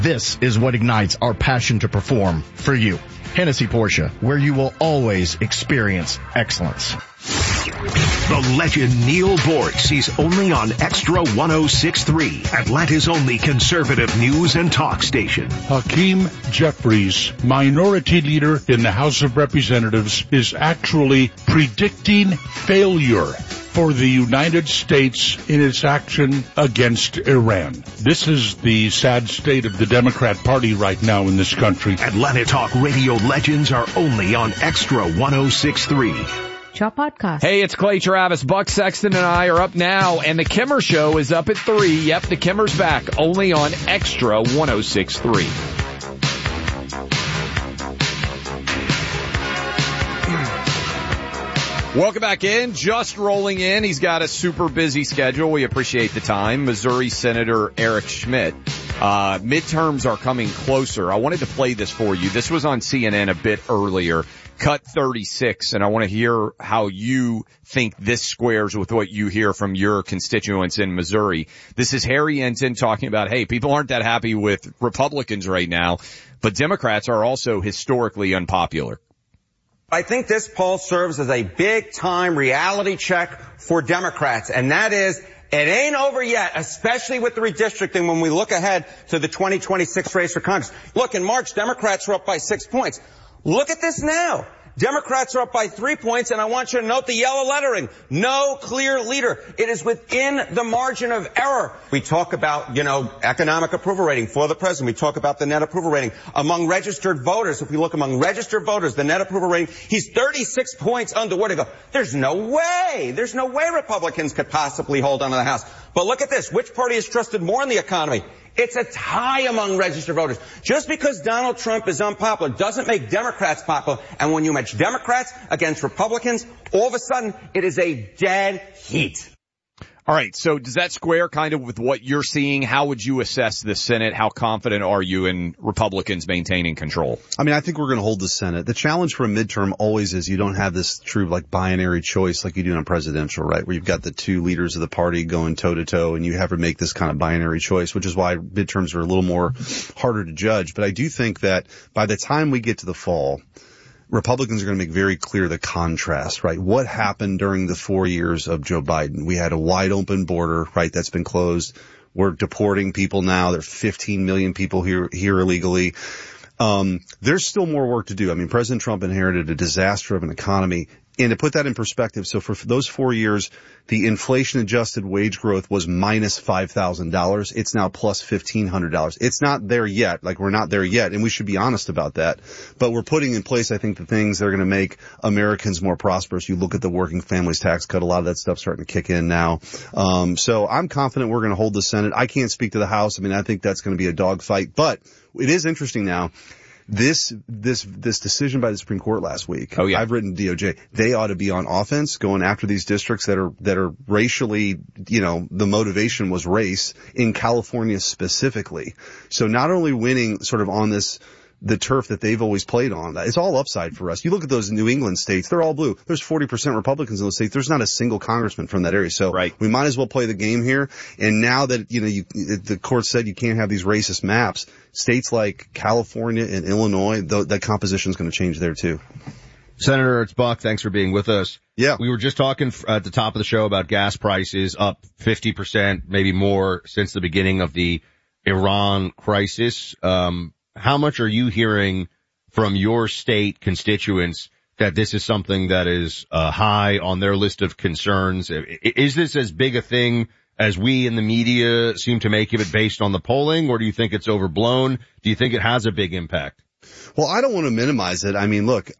This is what ignites our passion to perform for you. Hennessy Porsche, where you will always experience excellence. The legend Neil Bortz is only on Extra 106.3, Atlanta's only conservative news and talk station. Hakeem Jeffries, minority leader in the House of Representatives, is actually predicting failure for the United States in its action against Iran. This is the sad state of the Democrat Party right now in this country. Atlanta Talk Radio legends are only on Extra 106.3. Podcast. Hey, it's Clay Travis. Buck Sexton and I are up now, and the Kimmer Show is up at 3. Yep, the Kimmer's back, only on Extra 106.3. Welcome back in. Just rolling in. He's got a super busy schedule. We appreciate the time. Missouri Senator Eric Schmitt. Midterms are coming closer. I wanted to play this for you. This was on CNN a bit earlier. Cut 36, and I want to hear how you think this squares with what you hear from your constituents in Missouri. This is Harry Ensign talking about, hey, people aren't that happy with Republicans right now, but Democrats are also historically unpopular. I think this poll serves as a big-time reality check for Democrats, and that is, it ain't over yet, especially with the redistricting when we look ahead to the 2026 race for Congress. Look, in March, Democrats were up by 6 points. Look at this now. Democrats are up by 3 points, and I want you to note the yellow lettering. No clear leader. It is within the margin of error. We talk about, economic approval rating for the president. We talk about the net approval rating. Among registered voters, if we look among registered voters, the net approval rating, he's 36 points under where to go. There's no way Republicans could possibly hold on to the House. But look at this. Which party is trusted more in the economy? It's a tie among registered voters. Just because Donald Trump is unpopular doesn't make Democrats popular. And when you match Democrats against Republicans, all of a sudden it is a dead heat. All right, so does that square kind of with what you're seeing? How would you assess the Senate? How confident are you in Republicans maintaining control? I mean, I think we're going to hold the Senate. The challenge for a midterm always is you don't have this true binary choice like you do in a presidential, right? Where you've got the two leaders of the party going toe to toe and you have to make this kind of binary choice, which is why midterms are a little more harder to judge. But I do think that by the time we get to the fall, Republicans are going to make very clear the contrast, right? What happened during the 4 years of Joe Biden? We had a wide open border, right? That's been closed. We're deporting people now. There are 15 million people here illegally. There's still more work to do. I mean, President Trump inherited a disaster of an economy. And to put that in perspective, so for those 4 years, the inflation-adjusted wage growth was minus $5,000. It's now plus $1,500. It's not there yet. We're not there yet, and we should be honest about that. But we're putting in place, I think, the things that are going to make Americans more prosperous. You look at the working families tax cut. A lot of that stuff's starting to kick in now. So I'm confident we're going to hold the Senate. I can't speak to the House. I mean, I think that's going to be a dogfight. But it is interesting now. This decision by the Supreme Court last week. Oh, yeah. I've written DOJ. They ought to be on offense going after these districts that are racially, the motivation was race in California specifically. So not only winning sort of on the turf that they've always played on. It's all upside for us. You look at those New England states, they're all blue. There's 40% Republicans in those states. There's not a single congressman from that area. So we might as well play the game here. And now that, the court said you can't have these racist maps, states like California and Illinois, that composition is going to change there too. Senator, it's Buck. Thanks for being with us. Yeah. We were just talking at the top of the show about gas prices up 50%, maybe more since the beginning of the Iran crisis. How much are you hearing from your state constituents that this is something that is high on their list of concerns? Is this as big a thing as we in the media seem to make of it based on the polling, or do you think it's overblown? Do you think it has a big impact? Well, I don't want to minimize it. I mean, look,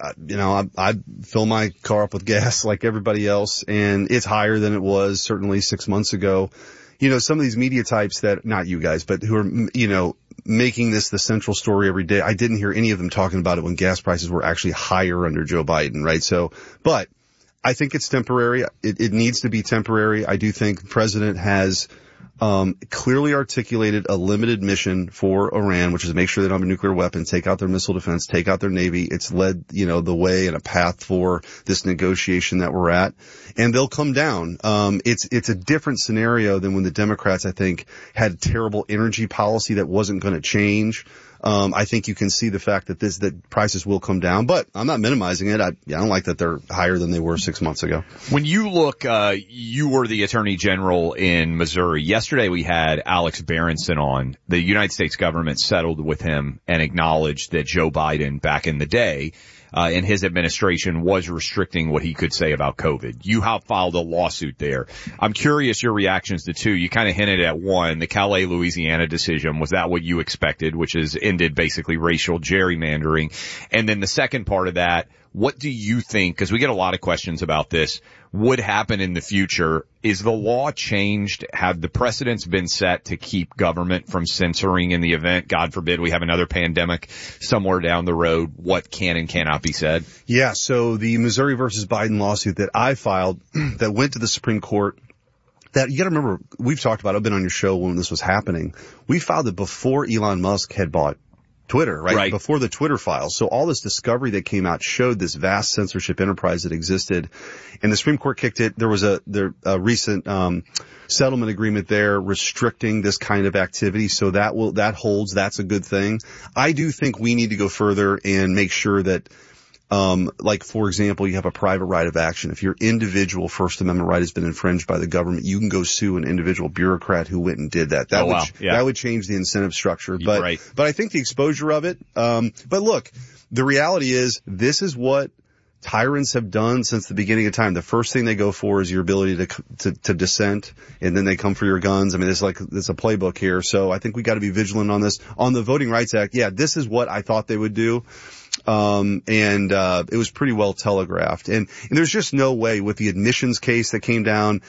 I fill my car up with gas like everybody else, and it's higher than it was certainly 6 months ago. Some of these media types that, not you guys, but who are, making this the central story every day. I didn't hear any of them talking about it when gas prices were actually higher under Joe Biden, right? So, but I think it's temporary. It needs to be temporary. I do think the president has clearly articulated a limited mission for Iran, which is to make sure they don't have a nuclear weapon, take out their missile defense, take out their navy. It's led, the way and a path for this negotiation that we're at, and they'll come down. It's a different scenario than when the Democrats, I think, had a terrible energy policy that wasn't going to change. I think you can see the fact that prices will come down, but I'm not minimizing it. I don't like that they're higher than they were 6 months ago. When you look, you were the Attorney General in Missouri. Yesterday we had Alex Berenson on. The United States government settled with him and acknowledged that Joe Biden back in the day, in his administration was restricting what he could say about COVID. You have filed a lawsuit there. I'm curious your reactions to two. You kind of hinted at one, the Calais, Louisiana decision. Was that what you expected, which has ended basically racial gerrymandering? And then the second part of that, what do you think, because we get a lot of questions about this, would happen in the future? Is the law changed? Have the precedents been set to keep government from censoring in the event, God forbid, we have another pandemic somewhere down the road? What can and cannot be said? Yeah, so the Missouri versus Biden lawsuit that I filed that went to the Supreme Court, that you got to remember, we've talked about, I've been on your show when this was happening. We filed it before Elon Musk had bought Twitter, right? Before the Twitter files. So all this discovery that came out showed this vast censorship enterprise that existed, and the Supreme Court kicked it. There was a recent settlement agreement there restricting this kind of activity, so that holds. That's a good thing. I do think we need to go further and make sure that like, for example, you have a private right of action. If your individual First Amendment right has been infringed by the government, you can go sue an individual bureaucrat who went and did that. That would change the incentive structure. But I think the exposure of it, but look, the reality is this is what tyrants have done since the beginning of time. The first thing they go for is your ability to dissent, and then they come for your guns. I mean, it's a playbook here. So I think we got to be vigilant on this. On the Voting Rights Act, yeah, this is what I thought they would do. It was pretty well telegraphed. And there's just no way with the admissions case that came down,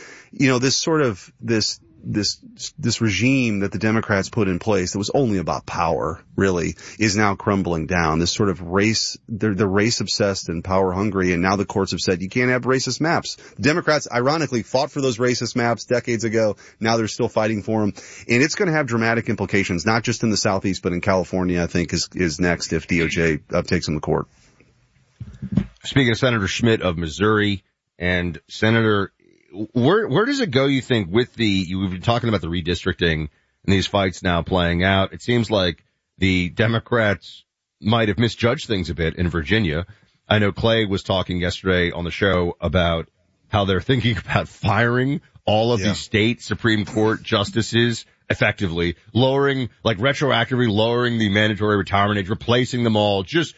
this regime that the Democrats put in place that was only about power, really, is now crumbling down. This sort of race, they're race obsessed and power hungry, and now the courts have said you can't have racist maps. Democrats, ironically, fought for those racist maps decades ago. Now they're still fighting for them. And it's going to have dramatic implications, not just in the Southeast, but in California, I think, is next if DOJ takes them to court. Speaking of Senator Schmidt of Missouri, and Senator, where does it go, you think, with we've been talking about the redistricting and these fights now playing out. It seems like the Democrats might have misjudged things a bit in Virginia. I know Clay was talking yesterday on the show about how they're thinking about firing all of these state Supreme Court justices, effectively retroactively lowering the mandatory retirement age, replacing them all, just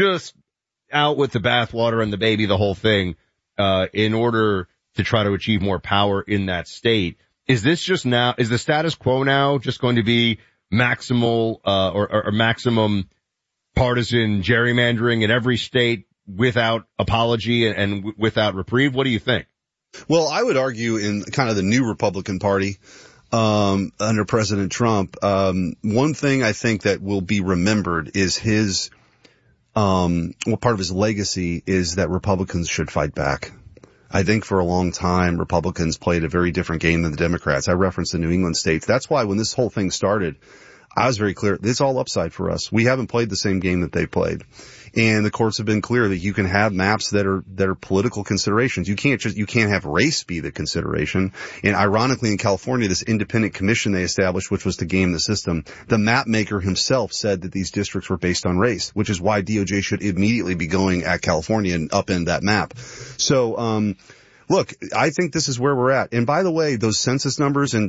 out with the bathwater and the baby, the whole thing, in order to try to achieve more power in that state. Is the status quo now just going to be maximal, or maximum partisan gerrymandering in every state without apology and without reprieve? What do you think? Well, I would argue in kind of the new Republican Party, under President Trump, one thing I think that will be remembered is his, part of his legacy is that Republicans should fight back. I think for a long time, Republicans played a very different game than the Democrats. I referenced the New England states. That's why when this whole thing started, I was very clear. This is all upside for us. We haven't played the same game that they played. And the courts have been clear that you can have maps that are political considerations. You can't have race be the consideration. And ironically, in California, this independent commission they established, which was to game the system, the map maker himself said that these districts were based on race, which is why DOJ should immediately be going at California and upend that map. So, look, I think this is where we're at. And by the way, those census numbers in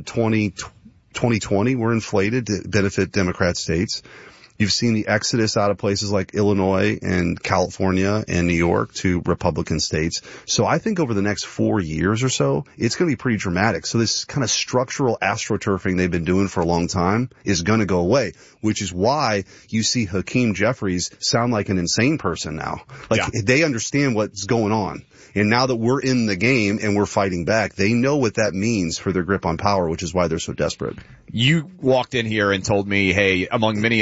2020 were inflated to benefit Democrat states. You've seen the exodus out of places like Illinois and California and New York to Republican states. So I think over the next 4 years or so, it's going to be pretty dramatic. So this kind of structural astroturfing they've been doing for a long time is going to go away, which is why you see Hakeem Jeffries sound like an insane person now. They understand what's going on. And now that we're in the game and we're fighting back, they know what that means for their grip on power, which is why they're so desperate. You walked in here and told me, hey, among many other things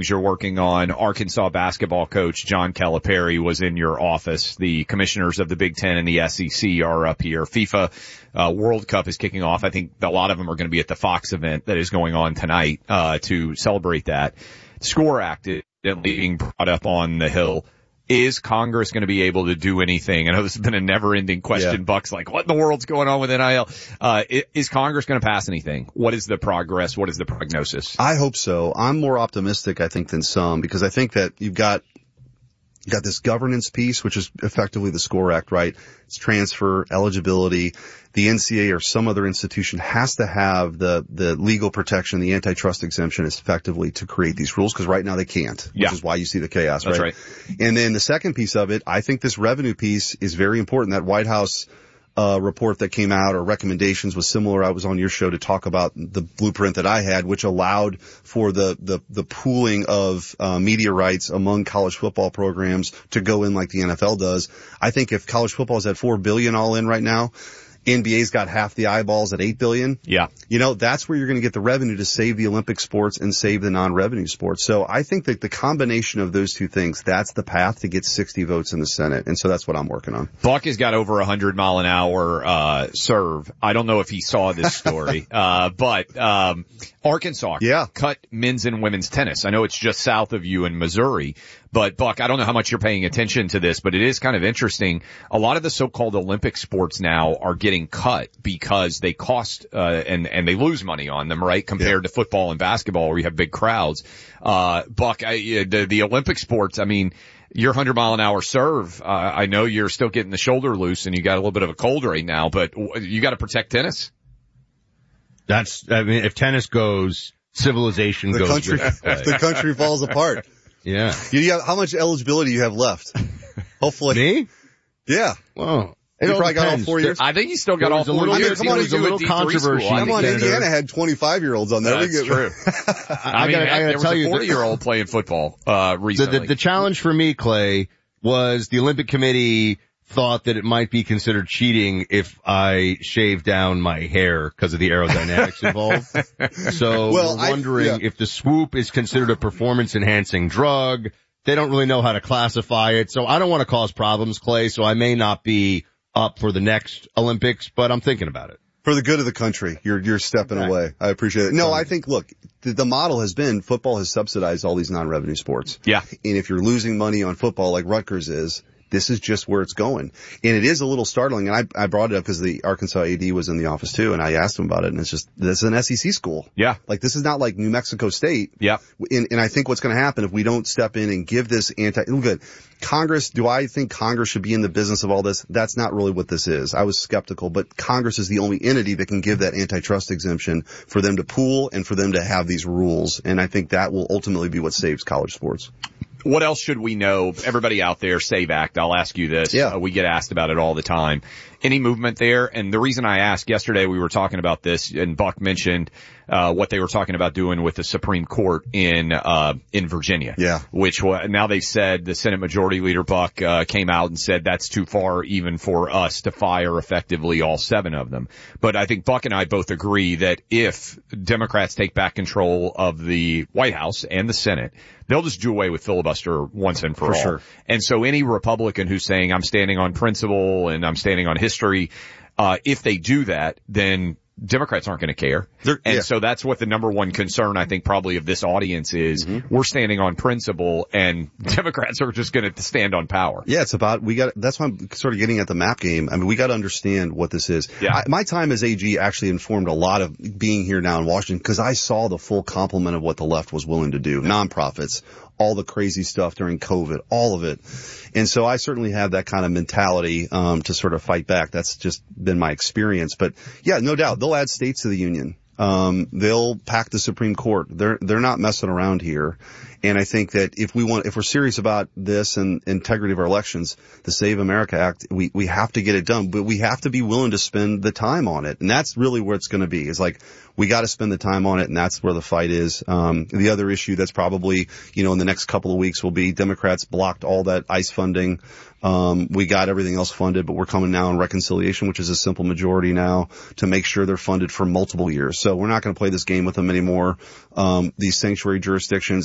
things you're working on. Arkansas basketball coach John Calipari was in your office. The commissioners of the Big Ten and the SEC are up here. FIFA World Cup is kicking off. I think a lot of them are going to be at the Fox event that is going on tonight to celebrate that. SCORE Act is being brought up on the Hill. Is Congress going to be able to do anything? I know this has been a never-ending question. Yeah. Buck's like, what in the world's going on with NIL? Is Congress going to pass anything? What is the progress? What is the prognosis? I hope so. I'm more optimistic, I think, than some, because I think that you've got this governance piece, which is effectively the SCORE Act, right? It's transfer, eligibility. The NCAA or some other institution has to have the legal protection, the antitrust exemption is effectively to create these rules, because right now they can't, which is why you see the chaos, That's right? And then the second piece of it, I think this revenue piece is very important. That White House report that came out, or recommendations, was similar. I was on your show to talk about the blueprint that I had, which allowed for the pooling of media rights among college football programs to go in like the NFL does. I think if college football is at $4 billion all in right now, NBA's got half the eyeballs at $8 billion. Yeah. You know, that's where you're going to get the revenue to save the Olympic sports and save the non-revenue sports. So I think that the combination of those two things, that's the path to get 60 votes in the Senate. And so that's what I'm working on. Buck has got over 100 mile an hour serve. I don't know if he saw this story, but Arkansas cut men's and women's tennis. I know it's just south of you in Missouri. But Buck, I don't know how much you're paying attention to this, but it is kind of interesting. A lot of the so-called Olympic sports now are getting cut because they cost, and they lose money on them, right? Compared to football and basketball where you have big crowds. Buck, the Olympic sports, I mean, your 100 mile an hour serve, I know you're still getting the shoulder loose and you got a little bit of a cold right now, but you got to protect tennis. If tennis goes, civilization goes. The country falls apart. Yeah. How much eligibility you have left? Hopefully. Me? Yeah. Well, you probably got all 4 years. I think you still got all 4 years. Come on, a little controversy. Come on, Indiana had 25-year-olds on there. That's true. I mean, there was a 40-year-old playing football, recently. The challenge for me, Clay, was the Olympic Committee thought that it might be considered cheating if I shave down my hair because of the aerodynamics involved. So we're wondering if the swoop is considered a performance-enhancing drug. They don't really know how to classify it. So I don't want to cause problems, Clay, so I may not be up for the next Olympics, but I'm thinking about it. For the good of the country, you're stepping away. I appreciate it. No, I think, look, the model has been football has subsidized all these non-revenue sports. Yeah. And if you're losing money on football like Rutgers is, this is just where it's going. And it is a little startling. And I brought it up because the Arkansas AD was in the office too. And I asked him about it. And it's just, this is an SEC school. Yeah. Like this is not like New Mexico State. Yeah. And I think what's going to happen if we don't step in and give this good. Congress, do I think Congress should be in the business of all this? That's not really what this is. I was skeptical, but Congress is the only entity that can give that antitrust exemption for them to pool and for them to have these rules. And I think that will ultimately be what saves college sports. What else should we know? Everybody out there, SAVE Act, I'll ask you this. Yeah. We get asked about it all the time. Any movement there? And the reason I asked yesterday, we were talking about this, and Buck mentioned what they were talking about doing with the Supreme Court in Virginia. Yeah. Which now they said the Senate Majority Leader Buck came out and said that's too far even for us to fire effectively all 7 of them. But I think Buck and I both agree that if Democrats take back control of the White House and the Senate, they'll just do away with filibuster once and for all. Sure. And so any Republican who's saying I'm standing on principle and I'm standing on history, if they do that, then Democrats aren't going to care. So that's what the number one concern, I think, probably of this audience is. Mm-hmm. We're standing on principle and Democrats are just going to stand on power. Yeah, it's about, that's why I'm sort of getting at the map game. I mean, we got to understand what this is. Yeah. My time as AG actually informed a lot of being here now in Washington because I saw the full complement of what the left was willing to do. Nonprofits, all the crazy stuff during COVID, all of it. And so I certainly have that kind of mentality, to sort of fight back. That's just been my experience. But yeah, no doubt they'll add states to the union. They'll pack the Supreme Court. They're not messing around here. And I think that if we're serious about this and integrity of our elections, the Save America Act, we have to get it done, but we have to be willing to spend the time on it. And that's really where it's going to be. It's like, we got to spend the time on it, and that's where the fight is. The other issue that's probably, in the next couple of weeks will be Democrats blocked all that ICE funding. We got everything else funded, but we're coming now in reconciliation, which is a simple majority now to make sure they're funded for multiple years. So we're not going to play this game with them anymore. These sanctuary jurisdictions. Here's a crazy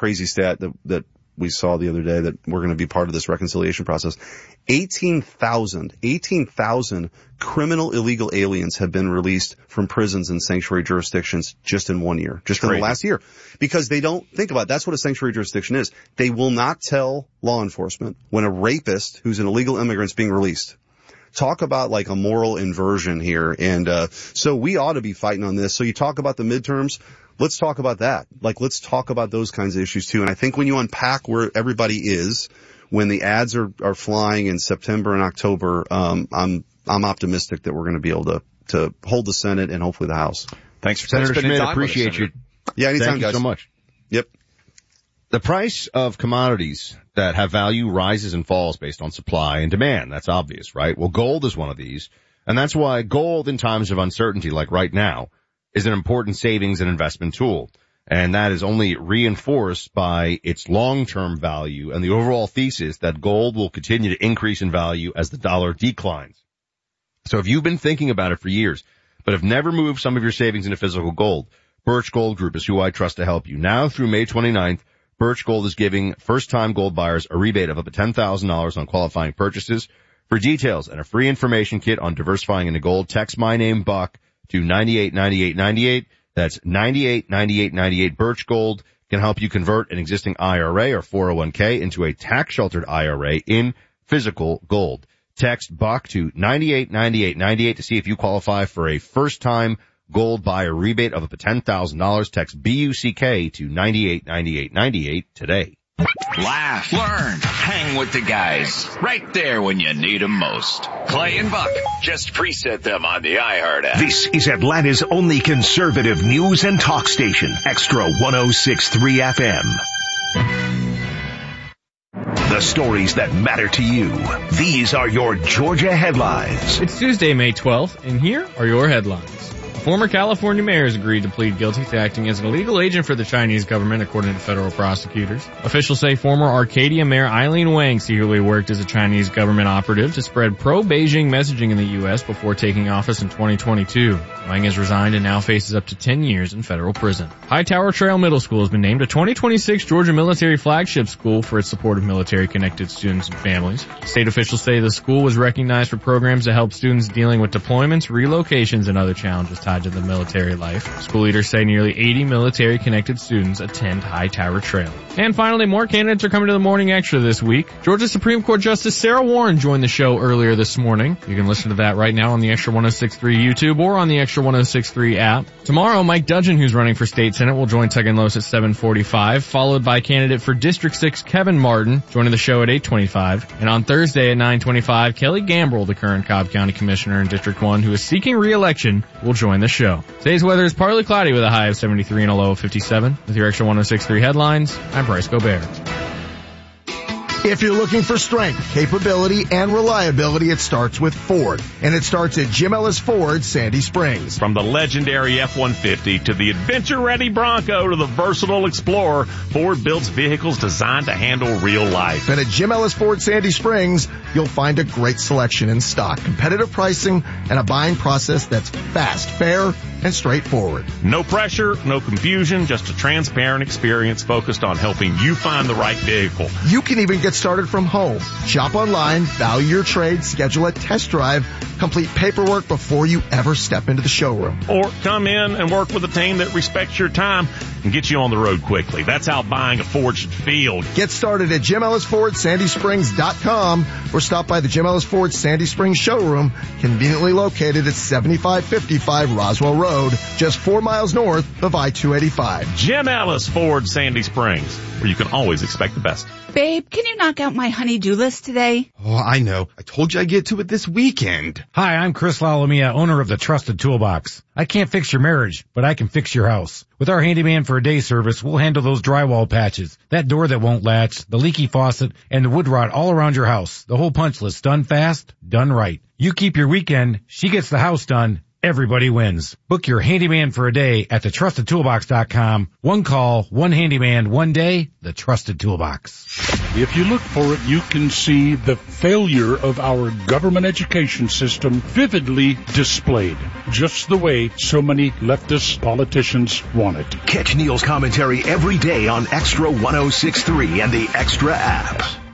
crazy stat that we saw the other day that we're going to be part of this reconciliation process. 18,000 criminal illegal aliens have been released from prisons and sanctuary jurisdictions just in 1 year, just in the last year. Because they don't think about it. That's what a sanctuary jurisdiction is. They will not tell law enforcement when a rapist who's an illegal immigrant is being released. Talk about like a moral inversion here. And so we ought to be fighting on this. So you talk about the midterms. Let's talk about that. Like, let's talk about those kinds of issues too. And I think when you unpack where everybody is, when the ads are flying in September and October, I'm optimistic that we're going to be able to hold the Senate and hopefully the House. Thanks for Senator spending Schmidt. time Appreciate with us, you. Yeah, anytime, Thank you guys. so much. Yep. The price of commodities that have value rises and falls based on supply and demand. That's obvious, right? Well, gold is one of these. And that's why gold in times of uncertainty, like right now, is an important savings and investment tool. And that is only reinforced by its long-term value and the overall thesis that gold will continue to increase in value as the dollar declines. So if you've been thinking about it for years, but have never moved some of your savings into physical gold, Birch Gold Group is who I trust to help you. Now through May 29th, Birch Gold is giving first-time gold buyers a rebate of up to $10,000 on qualifying purchases. For details and a free information kit on diversifying into gold, text my name, Buck, to 989898. That's 989898. Birch Gold can help you convert an existing IRA or 401k into a tax-sheltered IRA in physical gold. Text Buck to 989898 to see if you qualify for a first-time gold buyer rebate of up to $10,000. Text BUCK to 989898 today. Laugh, learn, hang with the guys. Right there when you need them most. Clay and Buck. Just preset them on the iHeart app. This is Atlanta's only conservative news and talk station, Extra 106.3 FM. The stories that matter to you. These are your Georgia headlines. It's Tuesday, May 12th, and here are your headlines. Former California mayor has agreed to plead guilty to acting as an illegal agent for the Chinese government, according to federal prosecutors. Officials say former Arcadia Mayor Eileen Wang secretly worked as a Chinese government operative to spread pro-Beijing messaging in the U.S. before taking office in 2022. Wang has resigned and now faces up to 10 years in federal prison. Hightower Trail Middle School has been named a 2026 Georgia Military Flagship School for its support of military-connected students and families. State officials say the school was recognized for programs to help students dealing with deployments, relocations, and other challenges tied to the military life. School leaders say nearly 80 military-connected students attend Hightower Trail. And finally, more candidates are coming to the Morning Extra this week. Georgia Supreme Court Justice Sarah Warren joined the show earlier this morning. You can listen to that right now on the Extra 106.3 YouTube or on the Extra 106.3 app. Tomorrow, Mike Dudgeon, who's running for state senate, will join Tug and Los at 7:45, followed by candidate for District 6, Kevin Martin, joining the show at 8:25. And on Thursday at 9:25, Kelly Gambrell, the current Cobb County Commissioner in District 1, who is seeking re-election, will join the show. Today's weather is partly cloudy with a high of 73 and a low of 57. With your Extra 106.3 headlines, I'm Bryce Gobert. If you're looking for strength, capability, and reliability, it starts with Ford. And it starts at Jim Ellis Ford, Sandy Springs. From the legendary F-150 to the adventure-ready Bronco to the versatile Explorer, Ford builds vehicles designed to handle real life. And at Jim Ellis Ford, Sandy Springs, you'll find a great selection in stock, competitive pricing, and a buying process that's fast, fair, and straightforward. No pressure, no confusion, just a transparent experience focused on helping you find the right vehicle. You can even get started from home. Shop online, value your trade, schedule a test drive, complete paperwork before you ever step into the showroom. Or come in and work with a team that respects your time and gets you on the road quickly. That's how buying a Ford should feel. Get started at Jim Ellis Ford, SandySprings.com or stop by the Jim Ellis Ford Sandy Springs showroom, conveniently located at 7555 Roswell Road, just 4 miles north of I-285. Jim Ellis Ford, Sandy Springs, where you can always expect the best. Babe, can you knock out my honey-do list today? Oh, I know. I told you I'd get to it this weekend. Hi, I'm Chris Lalamia, owner of the Trusted Toolbox. I can't fix your marriage, but I can fix your house. With our handyman for a day service, we'll handle those drywall patches, that door that won't latch, the leaky faucet, and the wood rot all around your house. The whole punch list, done fast, done right. You keep your weekend, she gets the house done. Everybody wins. Book your handyman for a day at thetrustedtoolbox.com. One call, one handyman, one day, the Trusted Toolbox. If you look for it, you can see the failure of our government education system vividly displayed. just the way so many leftist politicians want it. Catch Neil's commentary every day on Extra 106.3 and the Extra app.